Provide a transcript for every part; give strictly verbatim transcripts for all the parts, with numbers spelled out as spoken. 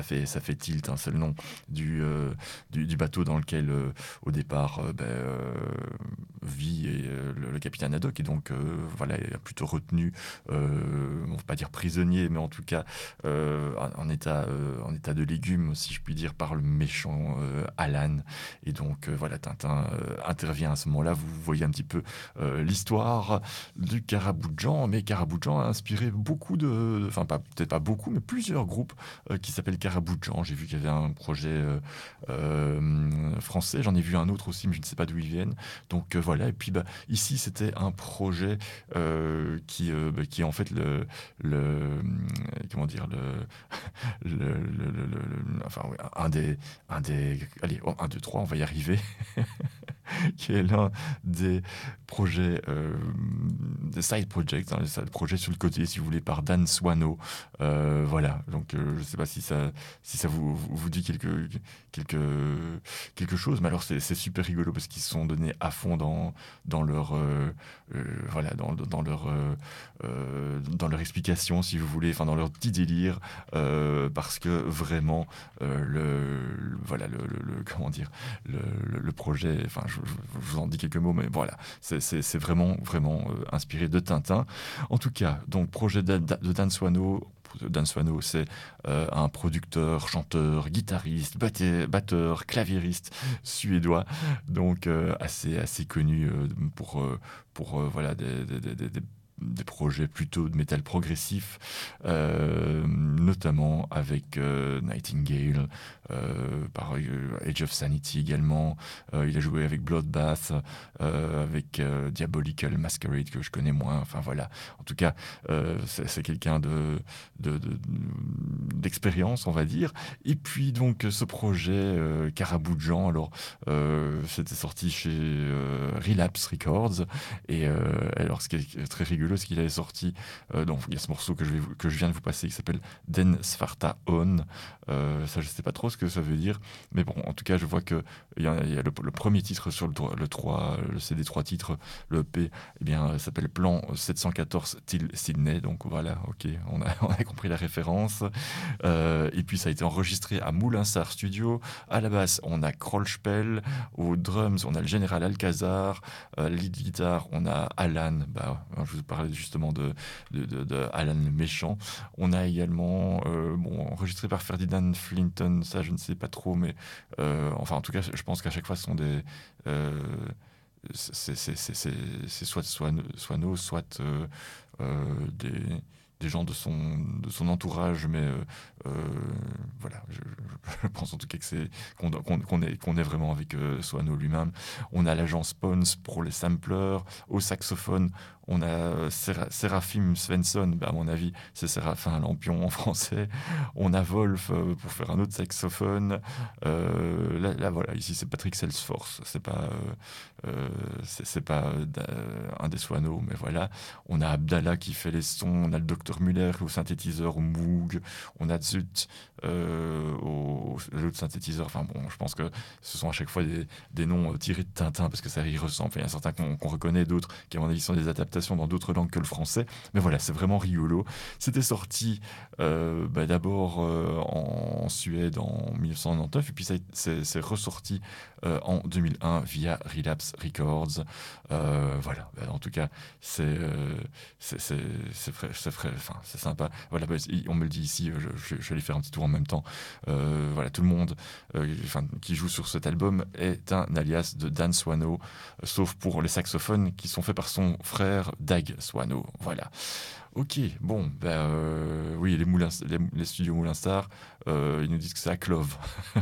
Ça fait, ça fait tilt, hein, c'est le nom du, euh, du, du bateau dans lequel, euh, au départ, euh, ben, euh, vit et, euh, le, le capitaine Haddock, et donc, euh, voilà, est plutôt retenu, euh, on va pas dire prisonnier, mais en tout cas, euh, en, en état, euh, en état de légume, si je puis dire, par le méchant euh, Alan. Et donc, euh, voilà, Tintin euh, intervient à ce moment-là. Vous voyez un petit peu euh, l'histoire du Caraboudjan, mais Caraboudjan a inspiré beaucoup de, enfin, pas, peut-être pas beaucoup, mais plusieurs groupes euh, qui s'appellent Caraboudjan. J'ai vu qu'il y avait un projet euh, euh, français, j'en ai vu un autre aussi, mais je ne sais pas d'où ils viennent. Donc euh, voilà, et puis bah, ici c'était un projet euh, qui, euh, bah, qui est en fait le, le comment dire, le, le, le- le- le- enfin, ouais, un des, un des, allez, oh, un, deux, trois, on va y arriver, qui est l'un des projets, euh, des side projects, hein, les side projets sur le côté, si vous voulez, par Dan Swano. Euh, voilà, donc euh, je ne sais pas si ça, si ça vous, vous vous dit quelque, quelque, quelque chose, mais alors c'est c'est super rigolo parce qu'ils se sont donnés à fond dans, dans leur, euh, euh, voilà, dans, dans leur, euh, euh, dans leur explication, si vous voulez, enfin dans leur petit délire, euh, parce que vraiment, euh, le, le- voilà, le, le- le- comment dire, le, le- le projet, enfin, je, je- je vous en dis quelques mots, mais voilà, c'est c'est- c'est vraiment, vraiment euh, inspiré de Tintin. En tout cas, donc projet de, de Dan Swano. Dan Swano, c'est euh, un producteur, chanteur, guitariste, batté- batteur, claviériste suédois, donc euh, assez, assez connu euh, pour, euh, pour euh, voilà, des, des- des- des- des projets plutôt de métal progressif, euh, notamment avec euh, Nightingale, euh, par euh, Age of Sanity également. Euh, il a joué avec Bloodbath, euh, avec euh, Diabolical Masquerade que je connais moins. Enfin voilà. En tout cas, euh, c'est c'est quelqu'un de, de, de- d'expérience, on va dire. Et puis donc ce projet euh, Caraboudjan, alors euh, c'était sorti chez euh, Relapse Records. Et euh, alors ce qui est très rigolo, c'est qu'il avait sorti, euh, donc il y a ce morceau que je, vais vous- que je viens de vous passer qui s'appelle Den Svarta On. Euh, ça, je sais pas trop ce que ça veut dire, mais bon, en tout cas, je vois que il y a, il y a le, le premier titre sur le, droit- le trois, le C D trois titres, le E P, eh bien, euh, s'appelle Plan sept cent quatorze Till Sydney. Donc voilà, ok, on a, on a compris la référence. Euh, et puis ça a été enregistré à Moulinsart Studio. À la basse, on a Krollspell. Aux drums, on a le général Alcazar. Euh, lead guitar, on a Alan. Bah, je vous parlais justement de, de, de- de Alan le méchant. On a également, euh, bon, enregistré par Ferdinand Flinton. Ça, je ne sais pas trop, mais euh, enfin, en tout cas, je pense qu'à chaque fois, ce sont des euh, c'est c'est- c'est- c'est- c'est soit Swano, Swano, soit euh, euh, des, des gens de son, de son entourage, mais euh, euh, voilà, je, je- je pense en tout cas que c'est qu'on qu'on- qu'on est, qu'on est vraiment avec euh, Swano lui-même. On a l'agence Pons pour les samplers, au saxophone, on a euh, Séra- Séraphim Svensson, bah, à mon avis, c'est Séraphin Lampion en français. On a Wolf euh, pour faire un autre saxophone. Euh, là, là, voilà, ici c'est Patrick Salesforce, c'est pas euh, euh, c'est c'est pas euh, da- un des Swano, mais voilà. On a Abdallah qui fait les sons, on a le docteur Muller au synthétiseur, au Moog, on a Zut euh, au, l'autre synthétiseur. Enfin bon, je pense que ce sont à chaque fois des, des noms euh, tirés de Tintin parce que ça y ressemble. Enfin, il y a certains qu'on qu'on reconnaît, d'autres qui, à mon avis, sont des adaptations dans d'autres langues que le français. Mais voilà, c'est vraiment rigolo. C'était sorti euh, bah, d'abord euh, en, en Suède en mille neuf cent quatre-vingt-dix-neuf, et puis ça a- c'est c'est ressorti euh, en deux mille un via Relapse Records. Euh, voilà, bah, en tout cas, c'est euh, c'est c'est c'est frais- c'est frais- enfin, c'est sympa. Voilà, bah, il- on me le dit ici, euh, je, je- je vais aller faire un petit tour en même temps. Euh, voilà, tout le monde euh, enfin, qui joue sur cet album est un alias de Dan Swano, euh, sauf pour les saxophones qui sont faits par son frère Dag Swano. Voilà. Ok, bon, ben euh, oui, les, moulins, les, les studios Moulin Star, euh, ils nous disent que c'est à Clove.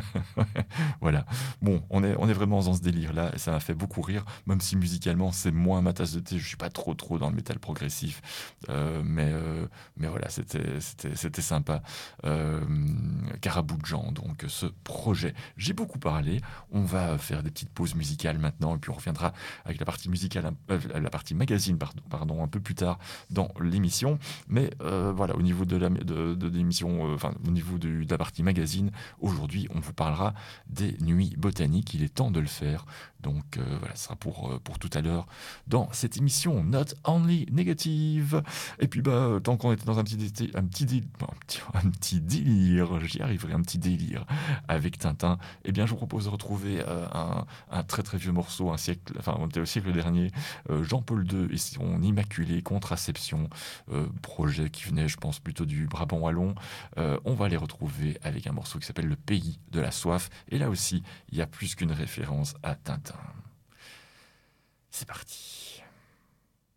Voilà. Bon, on est, on est vraiment dans ce délire-là, et ça m'a fait beaucoup rire, même si musicalement c'est moins ma tasse de thé, je suis pas trop trop dans le métal progressif. Euh, mais, euh, mais voilà, c'était, c'était, c'était sympa. Euh, Caraboudjan, donc ce projet. J'ai beaucoup parlé, on va faire des petites pauses musicales maintenant, et puis on reviendra avec la partie musicale, euh, la partie magazine, pardon, pardon, un peu plus tard dans l'émission. l'émission. Mais euh, voilà, au niveau de la de, de l'émission, euh, enfin au niveau du, de la partie magazine, aujourd'hui, on vous parlera des nuits botaniques. Il est temps de le faire. Donc euh, voilà, ce sera pour, euh, pour tout à l'heure dans cette émission Not Only Negative. Et puis bah, tant qu'on était dans un petit, dé- un petit, dé- un petit, un petit délire, j'y arriverai, un petit délire avec Tintin, eh bien je vous propose de retrouver euh, un, un très très vieux morceau, un siècle, enfin on était au siècle dernier, euh, Jean-Paul deux et son Immaculée Contraception, euh, projet qui venait je pense plutôt du Brabant wallon. Euh, on va les retrouver avec un morceau qui s'appelle Le Pays de la Soif. Et là aussi, il y a plus qu'une référence à Tintin. C'est parti.